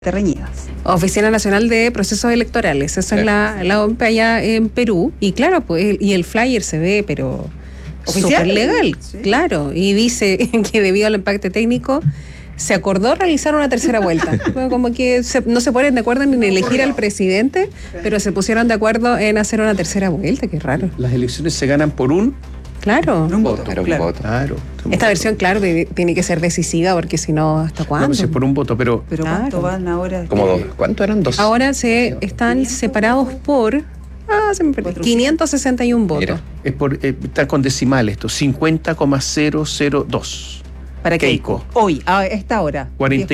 reñidas. Oficina Nacional de Procesos Electorales, esa es la OMP allá en Perú, y claro, pues, y el flyer se ve, pero súper legal, sí. Claro, y dice que debido al impacto técnico se acordó realizar una tercera vuelta. Como que no se ponen de acuerdo en elegir al presidente, pero se pusieron de acuerdo en hacer una tercera vuelta, qué raro. Las elecciones se ganan por un... Claro. Un voto. Claro. Esta versión, claro, tiene que ser decisiva, porque si no, ¿hasta cuándo? No, pues es por un voto, pero claro. ¿Cuánto van ahora? ¿Cuánto eran? ¿Dos? Ahora están separados por 561 votos. Mira, está con decimal esto, 50,002. ¿Para Keiko? Hoy, a esta hora.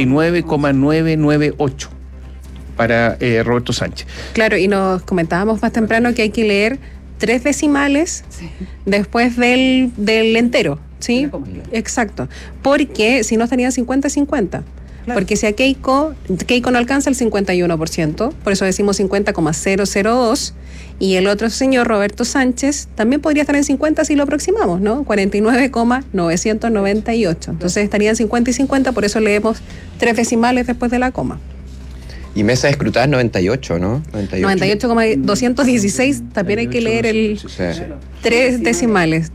49,998 para Roberto Sánchez. Claro, y nos comentábamos más temprano que hay que leer 3 decimales después del entero, ¿sí? Exacto. Porque si no estarían 50-50. Claro. Porque si a Keiko no alcanza el 51%, por eso decimos 50,002, y el otro señor, Roberto Sánchez, también podría estar en 50 si lo aproximamos, ¿no? 49,998. Entonces estarían 50 y 50, por eso leemos 3 decimales después de la coma. Y mesa escrutada 98, ¿no? 98,216, también hay que leer el 3 decimales,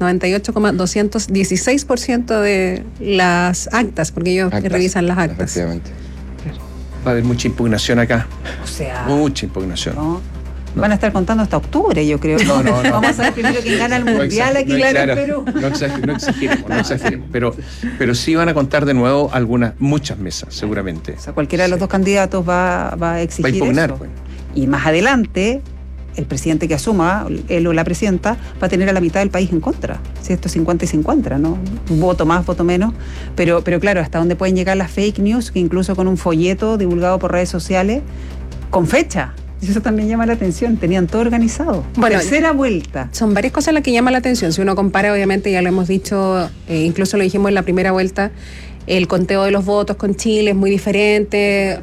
98,216% de las actas, porque ellos revisan las actas. Efectivamente. Va a haber mucha impugnación acá. O sea, mucha impugnación. No. Van a estar contando hasta octubre, yo creo. No. Vamos a ver primero quién gana el mundial aquí en Perú. No exageremos. Pero sí van a contar de nuevo muchas mesas, seguramente. O sea, cualquiera de los dos candidatos va a exigir va a impugnar, eso. Pues. Y más adelante, el presidente que asuma, él o la presidenta, va a tener a la mitad del país en contra. Si esto es 50 y 50, ¿no? Un voto más, voto menos. Pero claro, hasta dónde pueden llegar las fake news, que incluso con un folleto divulgado por redes sociales, con fecha. Eso también llama la atención, tenían todo organizado. Bueno, tercera vuelta. Son varias cosas las que llaman la atención. Si uno compara, obviamente, ya lo hemos dicho, incluso lo dijimos en la primera vuelta, el conteo de los votos con Chile es muy diferente.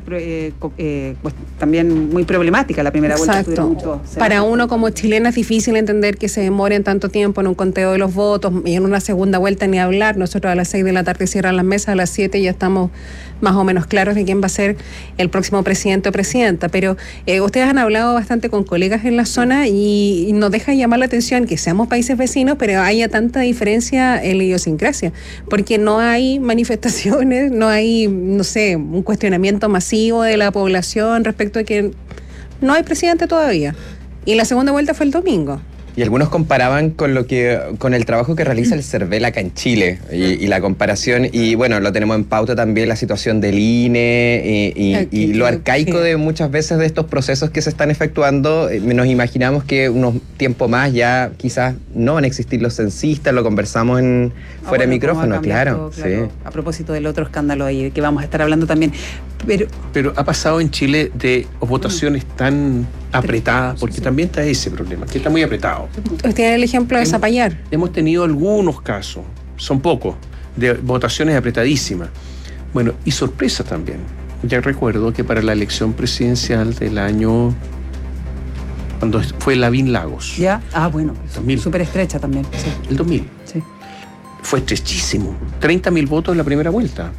Pues también muy problemática la primera vuelta. Exacto. Para uno como chileno es difícil entender que se demoren tanto tiempo en un conteo de los votos y en una segunda vuelta ni hablar. Nosotros a las 6 de la tarde cierran las mesas, a las 7 ya estamos más o menos claros de quién va a ser el próximo presidente o presidenta. Pero ustedes han hablado bastante con colegas en la zona y nos deja llamar la atención que seamos países vecinos, pero haya tanta diferencia en la idiosincrasia, porque no hay manifestaciones, no hay, no sé, un cuestionamiento masivo de la población respecto a que no hay presidente todavía. Y la segunda vuelta fue el domingo. Y algunos comparaban con el trabajo que realiza el CERVEL acá en Chile y la comparación, y bueno, lo tenemos en pauta también la situación del INE y lo arcaico de muchas veces de estos procesos que se están efectuando. Nos imaginamos que unos tiempos más ya quizás no van a existir los censistas, lo conversamos fuera de micrófono, claro. Sí. A propósito del otro escándalo ahí, que vamos a estar hablando también. Pero ha pasado en Chile de votaciones tan apretadas, porque también está ese problema, que está muy apretado. Usted tiene el ejemplo de Zapallar. Hemos tenido algunos casos, son pocos, de votaciones apretadísimas. Bueno, y sorpresa también. Ya recuerdo que para la elección presidencial del año, cuando fue Lavín Lagos. ¿Ya? Bueno, súper estrecha también. Sí. El 2000. Sí. Fue estrechísimo. 30.000 votos en la primera vuelta.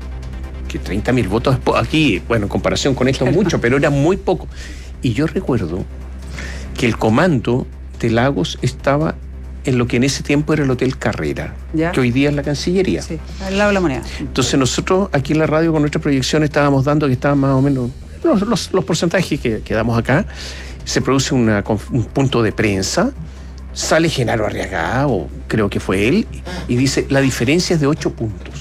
30.000 votos aquí, bueno, en comparación con esto mucho, pero era muy poco. Y yo recuerdo que el comando de Lagos estaba en lo que en ese tiempo era el Hotel Carrera, que hoy día es la Cancillería. Sí, al lado de la Moneda. Entonces nosotros aquí en la radio con nuestra proyección estábamos dando que estaban más o menos los porcentajes que damos acá. Se produce un punto de prensa, sale Genaro Arriagada, o creo que fue él, y dice, la diferencia es de 8 puntos.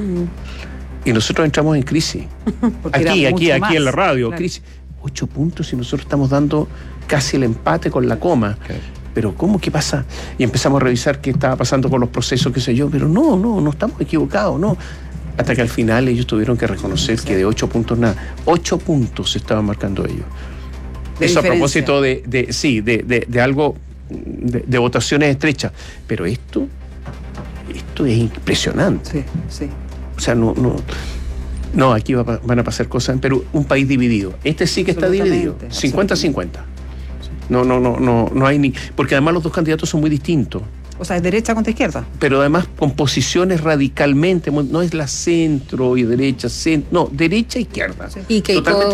Y nosotros entramos en crisis. Aquí en la radio, claro. Crisis. 8 puntos y nosotros estamos dando casi el empate con la coma. Okay. Pero ¿cómo? ¿Qué pasa? Y empezamos a revisar qué estaba pasando con los procesos, qué sé yo, pero no estamos equivocados, no. Hasta que al final ellos tuvieron que reconocer que de 8 puntos nada. 8 puntos se estaban marcando ellos. Eso diferencia. A propósito de algo, de votaciones estrechas. Pero esto es impresionante. Sí. O sea, no, aquí van a pasar cosas en Perú, un país dividido. Este sí que está dividido, 50-50. No hay ni... Porque además los dos candidatos son muy distintos. O sea, es derecha contra izquierda. Pero además con posiciones radicalmente, no es la centro y derecha, no, derecha e izquierda. Y Keiko Totalmente